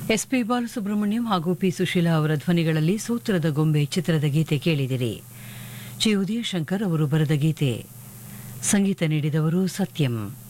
SP Balasubrahmanyam ಹಾಗೂ P Sushila ಅವರ ಧ್ವನಿಗಳಲ್ಲಿ ಸೂತ್ರದ ಗೊಂಬೆ ಚಿತ್ರದ ಗೀತೆ ಕೇಳಿದಿರಿ. ಜಿ ಉದಯಶಂಕರ್ ಅವರು ಬರೆದ ಗೀತೆ, ಸಂಗೀತ ನೀಡಿದವರು ಸತ್ಯಂ.